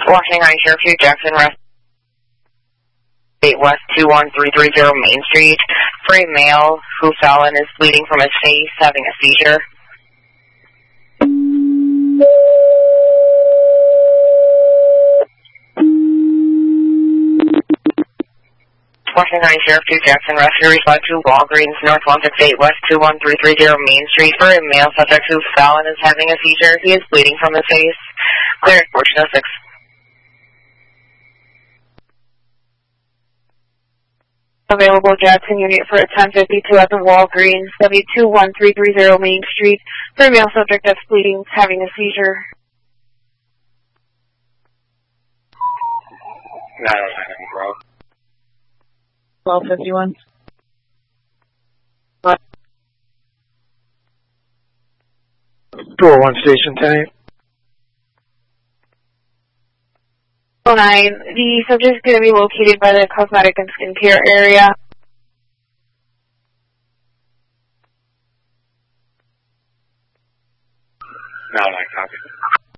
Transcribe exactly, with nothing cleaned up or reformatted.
Washington County Sheriff Hugh Jackson, West West two one three three zero Main Street, for a male who fell and is bleeding from his face, having a seizure. Washington County Sheriff Hugh Jackson, rescue respond to Walgreens, North one six eight West two one three three zero Main Street, for a male subject who fell and is having a seizure. He is bleeding from his face. Clear portion of six. Available Jackson unit for a ten fifty-two at the Walgreens, W two one three three zero Main Street, for a male subject that's bleeding, having a seizure. No, I don't have any, bro. twelve fifty-one. Door one station ten. oh nine, the subject is going to be located by the cosmetic and skincare area. No, I copy.